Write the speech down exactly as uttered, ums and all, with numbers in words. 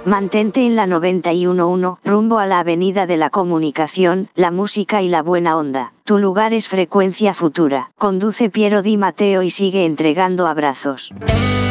Mantente en la noventa y uno punto uno, rumbo a la avenida de la comunicación, la música y la buena onda. Tu lugar es Frecuencia Futura. Conduce Piero Di Matteo y sigue entregando abrazos.